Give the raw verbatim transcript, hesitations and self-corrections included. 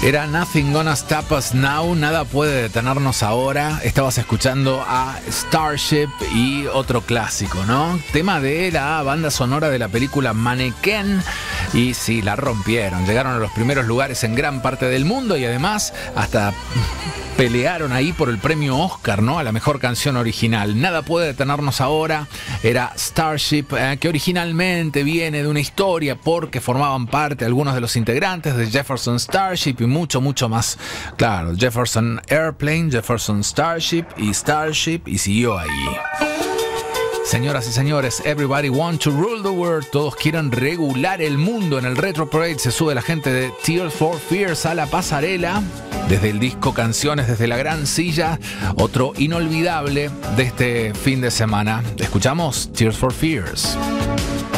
Era Nothing Gonna Stop Us Now, nada puede detenernos ahora. Estabas escuchando a Starship y otro clásico, ¿no? Tema de la banda sonora de la película Mannequin. Y sí, la rompieron. Llegaron a los primeros lugares en gran parte del mundo y además hasta pelearon ahí por el premio Oscar, ¿no? A la mejor canción original. Nada puede detenernos ahora. Era Starship, eh, que originalmente viene de una historia porque formaban parte algunos de los integrantes de Jefferson Starship y mucho, mucho más. Claro, Jefferson Airplane, Jefferson Starship y Starship y siguió ahí. Señoras y señores, everybody want to rule the world. Todos quieren regular el mundo. En el Retro Parade se sube la gente de Tears for Fears a la pasarela. Desde el disco Canciones desde la Gran Silla, otro inolvidable de este fin de semana. Escuchamos Tears for Fears.